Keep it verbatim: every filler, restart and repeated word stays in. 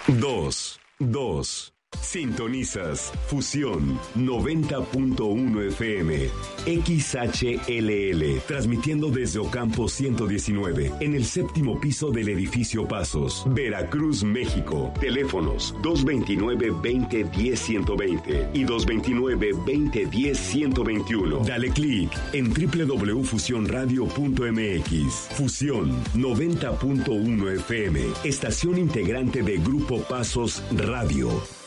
dos, dos. Sintonizas Fusión noventa punto uno F M, X H L L, transmitiendo desde Ocampo ciento diecinueve, en el séptimo piso del edificio Pasos, Veracruz, México. Teléfonos dos veintinueve, veinte, diez, ciento veinte y dos veintinueve, veinte, diez, ciento veintiuno. Dale clic en doble u doble u doble u punto fusión radio punto m x. Fusión noventa punto uno F M, estación integrante de Grupo Pasos Radio.